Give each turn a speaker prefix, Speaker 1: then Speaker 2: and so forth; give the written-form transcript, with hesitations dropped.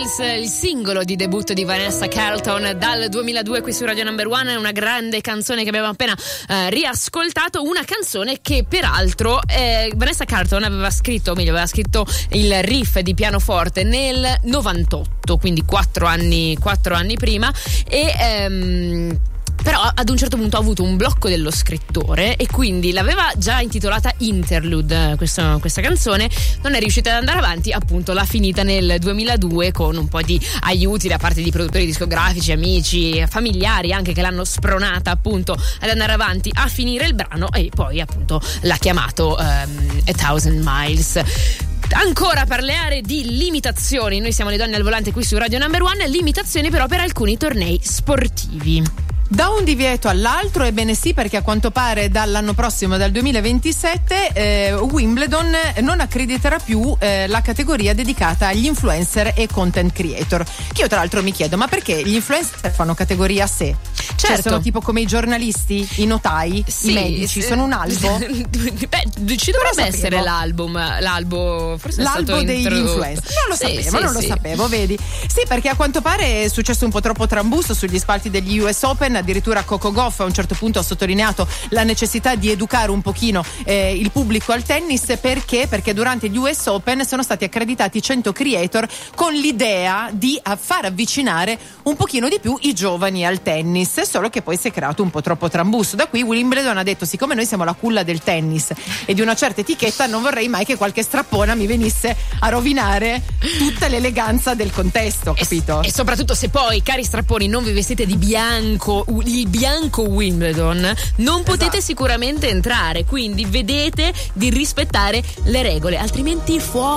Speaker 1: Miles, il singolo di debutto di Vanessa Carlton dal 2002 qui su Radio Number One. È una grande canzone che abbiamo appena riascoltato, una canzone che peraltro Vanessa Carlton aveva scritto il riff di pianoforte nel 98, quindi 4 anni prima, e però ad un certo punto ha avuto un blocco dello scrittore e quindi l'aveva già intitolata Interlude, questa canzone. Non è riuscita ad andare avanti, appunto l'ha finita nel 2002 con un po' di aiuti da parte di produttori discografici, amici, familiari anche, che l'hanno spronata appunto ad andare avanti a finire il brano, e poi appunto l'ha chiamato A Thousand Miles. Ancora parlare di limitazioni, noi siamo le donne al volante qui su Radio Number One. Limitazioni però per alcuni tornei sportivi.
Speaker 2: Da un divieto all'altro, ebbene sì, perché a quanto pare dall'anno prossimo, dal 2027, Wimbledon non accrediterà più la categoria dedicata agli influencer e content creator. Che io tra l'altro mi chiedo, ma perché gli influencer fanno categoria a sé?
Speaker 1: Certo.
Speaker 2: Cioè sono tipo come i giornalisti, i notai,
Speaker 1: sì,
Speaker 2: i medici, sono un albo?
Speaker 1: Beh, ci dovrebbe essere l'albo forse
Speaker 2: l'albo degli influencer. Non lo sapevo, vedi? Sì, perché a quanto pare è successo un po' troppo trambusto sugli spalti degli US Open. Addirittura Coco Gauff a un certo punto ha sottolineato la necessità di educare un pochino il pubblico al tennis. Perché durante gli US Open sono stati accreditati 100 creator con l'idea di far avvicinare un pochino di più i giovani al tennis, solo che poi si è creato un po' troppo trambusto. Da qui Wimbledon ha detto: siccome noi siamo la culla del tennis e di una certa etichetta, non vorrei mai che qualche strappona mi venisse a rovinare tutta l'eleganza del contesto, capito?
Speaker 1: E soprattutto, se poi, cari strapponi, non vi vestite di bianco, il bianco Wimbledon, non potete sicuramente entrare, quindi vedete di rispettare le regole, altrimenti fuori